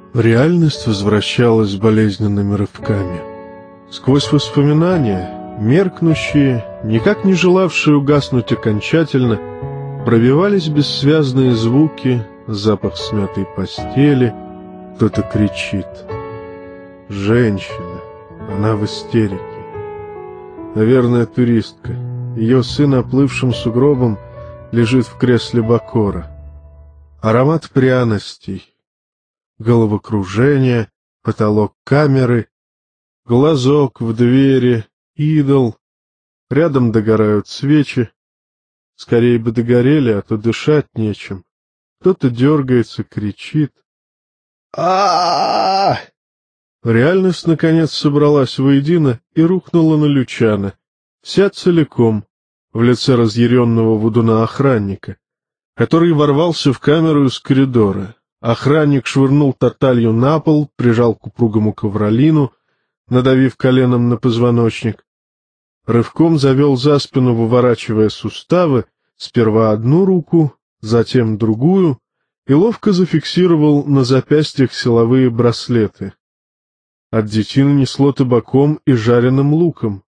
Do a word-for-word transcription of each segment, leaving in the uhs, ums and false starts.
Реальность возвращалась болезненными рывками. Сквозь воспоминания, меркнущие, никак не желавшие угаснуть окончательно, пробивались бессвязные звуки, запах смятой постели, кто-то кричит. Женщина, она в истерике. Наверное, туристка. Ее сын оплывшим сугробом лежит в кресле бакора. Аромат пряностей, головокружение, потолок камеры, глазок в двери, идол. Рядом догорают свечи. Скорее бы догорели, а то дышать нечем. Кто-то дергается, кричит. а а Реальность, наконец, собралась воедино и рухнула на Лючана, вся целиком, в лице разъяренного вудуна-охранника, который ворвался в камеру из коридора. Охранник швырнул Тарталью на пол, прижал к упругому ковролину, надавив коленом на позвоночник. Рывком завел за спину, выворачивая суставы, сперва одну руку, затем другую, и ловко зафиксировал на запястьях силовые браслеты. От детины несло табаком и жареным луком.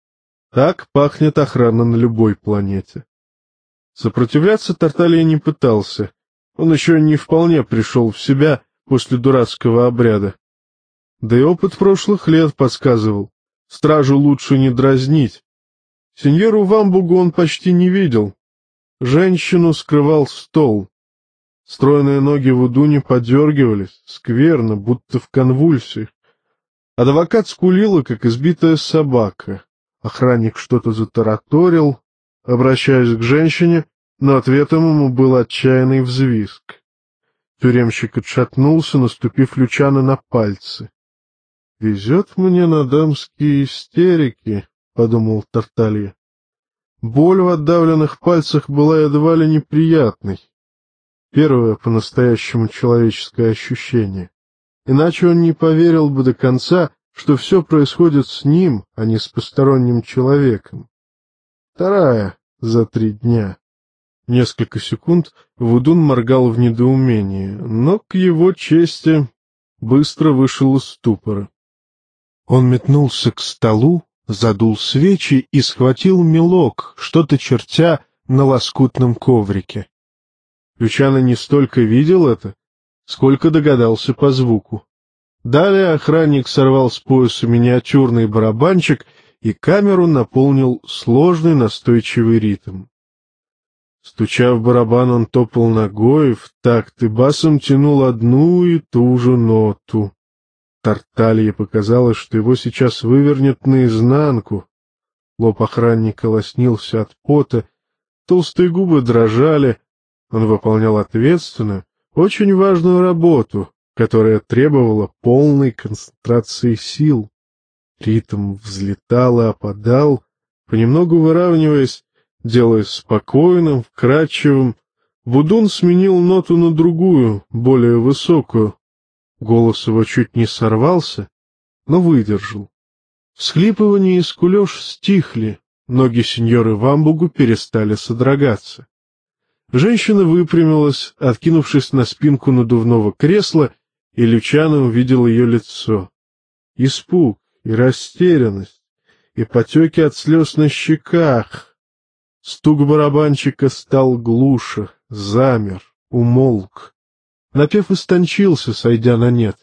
Так пахнет охрана на любой планете. Сопротивляться Тарталья не пытался. Он еще не вполне пришел в себя после дурацкого обряда. Да и опыт прошлых лет подсказывал. Стражу лучше не дразнить. Сеньору Вамбугу он почти не видел. Женщину скрывал стол. Стройные ноги Вудуни подергивались, скверно, будто в конвульсиях. Адвокат скулила, как избитая собака. Охранник что-то затараторил, обращаясь к женщине, но ответом ему был отчаянный взвизг. Тюремщик отшатнулся, наступив Лючана на пальцы. — Везет мне на дамские истерики, — подумал Тарталья. Боль в отдавленных пальцах была едва ли неприятной. Первое по-настоящему человеческое ощущение. Иначе он не поверил бы до конца, что все происходит с ним, а не с посторонним человеком. Вторая за три дня. Несколько секунд Вудун моргал в недоумении, но, к его чести, быстро вышел из ступора. Он метнулся к столу, задул свечи и схватил мелок, что-то чертя на лоскутном коврике. Лючано не столько видел это, сколько догадался по звуку. Далее охранник сорвал с пояса миниатюрный барабанчик, и камеру наполнил сложный настойчивый ритм. Стуча в барабан, он топал ногой в такт и басом тянул одну и ту же ноту. Тарталье показалось, что его сейчас вывернет наизнанку. Лоб охранника лоснился от пота, толстые губы дрожали. Он выполнял ответственную, очень важную работу, которая требовала полной концентрации сил. Ритм взлетал и опадал, понемногу выравниваясь, делаясь спокойным, вкрадчивым. Вудун сменил ноту на другую, более высокую. Голос его чуть не сорвался, но выдержал. Всхлипывание и скулёж стихли, ноги сеньоры Вамбугу перестали содрогаться. Женщина выпрямилась, откинувшись на спинку надувного кресла, и Лючано увидел ее лицо. Испуг и растерянность, и потеки от слез на щеках. Стук барабанчика стал глуше, замер, умолк. Напев истончился, сойдя на нет.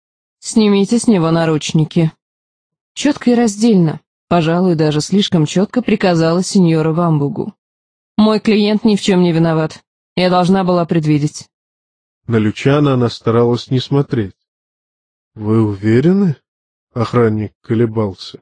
— Снимите с него наручники. Четко и раздельно, пожалуй, даже слишком четко приказала сеньора Вамбугу. Мой клиент ни в чем не виноват. Я должна была предвидеть. На Лючано она старалась не смотреть. — Вы уверены? — охранник колебался.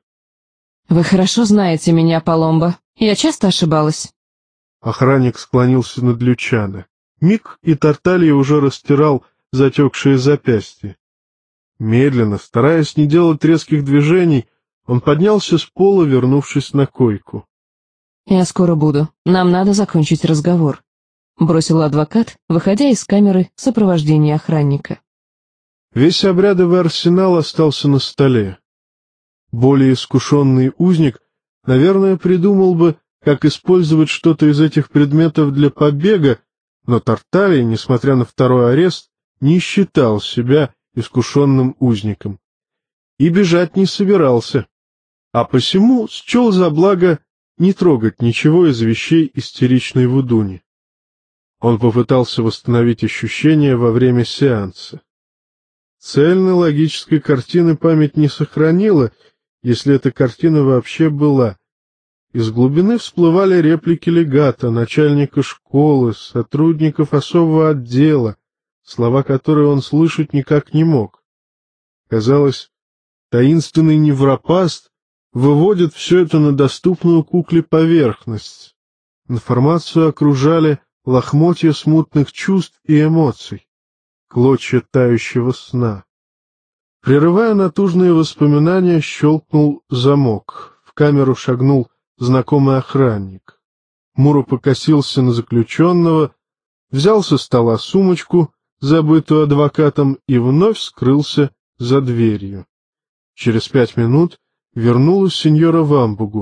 — Вы хорошо знаете меня, Паломбо. Я часто ошибалась. Охранник склонился над Лючано. Миг, и Тарталья уже растирал затекшие запястья. Медленно, стараясь не делать резких движений, он поднялся с пола, вернувшись на койку. — Я скоро буду. Нам надо закончить разговор, — бросил адвокат, выходя из камеры в сопровождении охранника. Весь обрядовый арсенал остался на столе. Более искушенный узник, наверное, придумал бы, как использовать что-то из этих предметов для побега, но Тарталья, несмотря на второй арест, не считал себя искушенным узником, и бежать не собирался, а посему счел за благо не трогать ничего из вещей истеричной Вудуни. Он попытался восстановить ощущения во время сеанса. Цельной логической картины память не сохранила, если эта картина вообще была. Из глубины всплывали реплики легата, начальника школы, сотрудников особого отдела, слова которые он слышать никак не мог. Казалось, таинственный невропаст выводит все это на доступную кукле поверхность. Информацию окружали лохмотья смутных чувств и эмоций, клочья тающего сна. Прерывая натужные воспоминания, щелкнул замок. В камеру шагнул знакомый охранник. Муро покосился на заключенного, взял со стола сумочку, забытую адвокатом, и вновь скрылся за дверью. Через пять минут вернулась сеньора Вамбугу.